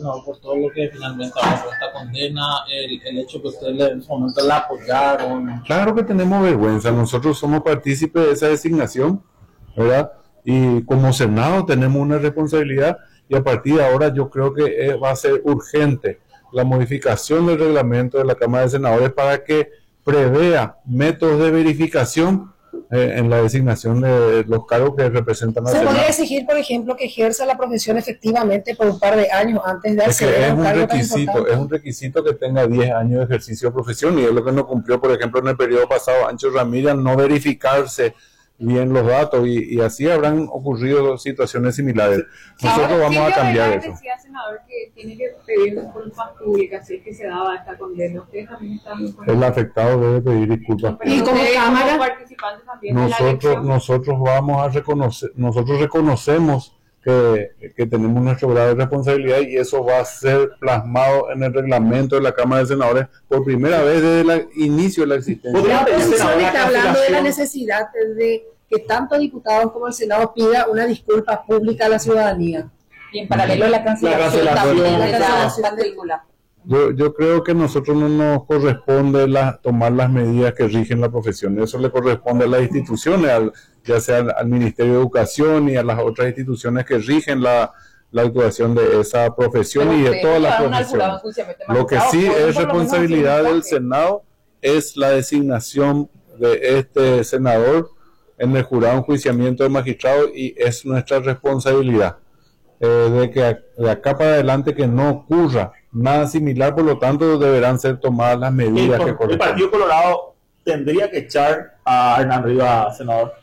senador, por todo lo que finalmente avanzó esta condena, el hecho que ustedes en su momento la apoyaron? Claro que tenemos vergüenza, nosotros somos partícipes de esa designación, ¿verdad? Y como Senado tenemos una responsabilidad y a partir de ahora yo creo que va a ser urgente la modificación del reglamento de la Cámara de Senadores para que prevea métodos de verificación en la designación de los cargos que representan al ¿Se Senado. podría exigir, por ejemplo, que ejerza la profesión efectivamente por un par de años antes de Es que acceder es a un un cargo tan requisito, importante? es un requisito que tenga 10 años de ejercicio de profesión y es lo que no cumplió, por ejemplo, en el periodo pasado Ancho Ramírez, no verificarse bien los datos y así habrán ocurrido situaciones similares. Nosotros Ahora, vamos a cambiar eso. decía, senador, que tiene que pedir disculpas públicas si es que se daba esta condena. Ustedes también están con El afectado debe pedir disculpas. Pero ¿Y como ustedes, Cámara? participantes también de la elección. Nosotros vamos a reconocer, nosotros reconocemos que tenemos nuestro grado de responsabilidad y eso va a ser plasmado en el reglamento de la Cámara de Senadores por primera vez desde el inicio de la existencia. La oposición senadora, está hablando de la cancelación. necesidad de que tanto diputados como el Senado pida una disculpa pública a la ciudadanía. Y en paralelo la cancelación también de la matrícula. Yo creo que a nosotros no nos corresponde tomar las medidas que rigen la profesión, eso le corresponde a las instituciones, ya sea al Ministerio de Educación y a las otras instituciones que rigen la actuación de esa profesión. Pero y de ustedes todas las llevaron al profesiones. jurado enjuiciamiento Lo que magistrado, sí pueden es por lo menos responsabilidad hacer un del enfoque. Senado es la designación de este senador en el jurado de enjuiciamiento de magistrados y es nuestra responsabilidad de que de acá para adelante que no ocurra nada similar, por lo tanto deberán ser tomadas las medidas que El corresponden. Partido Colorado tendría que echar a Hernán Rivas, senador.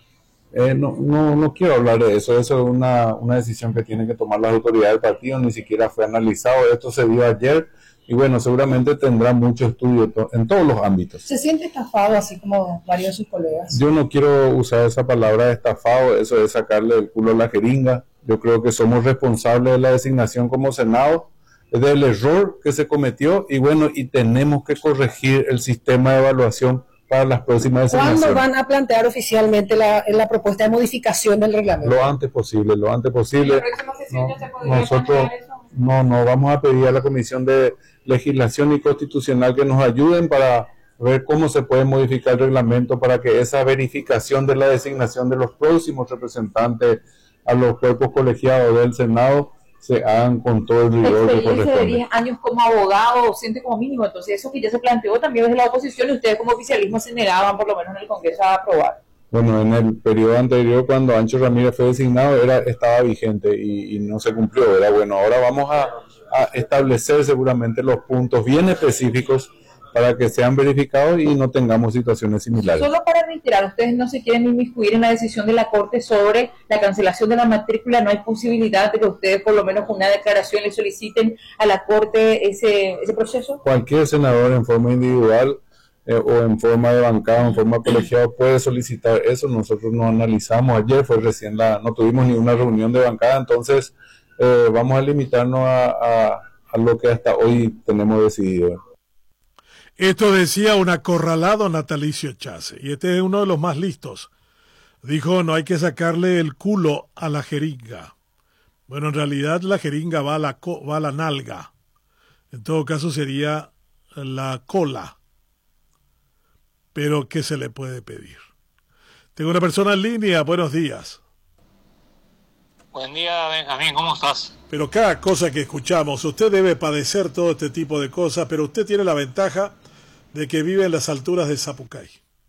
No quiero hablar de eso, eso es una decisión que tienen que tomar las autoridades del partido, ni siquiera fue analizado, esto se dio ayer y bueno, seguramente tendrá mucho estudio en todos los ámbitos. ¿Se siente estafado así como varios de sus colegas? Yo no quiero usar esa palabra de estafado, eso es sacarle el culo a la jeringa. Yo creo que somos responsables de la designación como Senado, del error que se cometió y bueno, y tenemos que corregir el sistema de evaluación para las próximas designaciones. ¿Cuándo van a plantear oficialmente la propuesta de modificación del reglamento? Lo antes posible, lo antes posible. ¿En la próxima sesión ya se podría Nosotros plantear eso? no vamos a pedir a la Comisión de Legislación y Constitucional que nos ayuden para ver cómo se puede modificar el reglamento para que esa verificación de la designación de los próximos representantes a los cuerpos colegiados del Senado se hagan con todo el rigor que Experiencia de corresponde. 10 años como abogado, docente como mínimo, entonces eso que ya se planteó también desde la oposición y ustedes como oficialismo se negaban por lo menos en el Congreso a aprobar. Bueno, en el periodo anterior, cuando Ancho Ramírez fue designado, estaba vigente y no se cumplió. Era bueno, ahora vamos a establecer seguramente los puntos bien específicos para que sean verificados y no tengamos situaciones similares. Solo para reiterar, ustedes no se quieren inmiscuir en la decisión de la Corte sobre la cancelación de la matrícula, no hay posibilidad de que ustedes por lo menos con una declaración le soliciten a la Corte ese proceso. Cualquier senador en forma individual o en forma de bancada, en forma colegiada puede solicitar eso. Nosotros no analizamos ayer, fue recién no tuvimos ni una reunión de bancada, entonces vamos a limitarnos a lo que hasta hoy tenemos decidido. Esto decía un acorralado Natalicio Chase, y este es uno de los más listos. Dijo, no hay que sacarle el culo a la jeringa. Bueno, en realidad la jeringa va a la nalga. En todo caso sería la cola. Pero, ¿qué se le puede pedir? Tengo una persona en línea, buenos días. Buen día, Benjamín, ¿cómo estás? Pero cada cosa que escuchamos, usted debe padecer todo este tipo de cosas, pero usted tiene la ventaja de que vive en las alturas de Zapucay.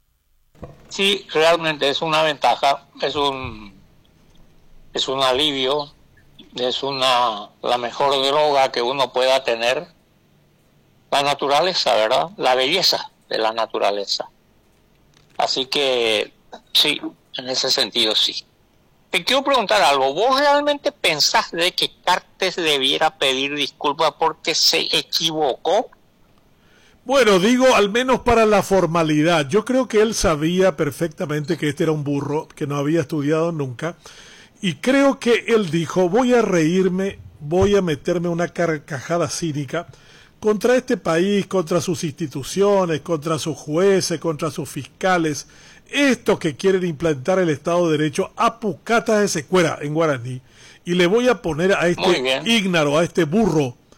Sí, realmente es una ventaja, es un alivio, es la mejor droga que uno pueda tener. La naturaleza, ¿verdad? La belleza de la naturaleza. Así que sí, en ese sentido sí. Te quiero preguntar algo. ¿Vos realmente pensás de que Cartes debiera pedir disculpas porque se equivocó? Bueno, digo, al menos para la formalidad. Yo creo que él sabía perfectamente que este era un burro, que no había estudiado nunca. Y creo que él dijo, voy a reírme, voy a meterme una carcajada cínica contra este país, contra sus instituciones, contra sus jueces, contra sus fiscales. Estos que quieren implantar el Estado de Derecho a pucatas de secuera en guaraní. Y le voy a poner a este ígnaro, a este burro,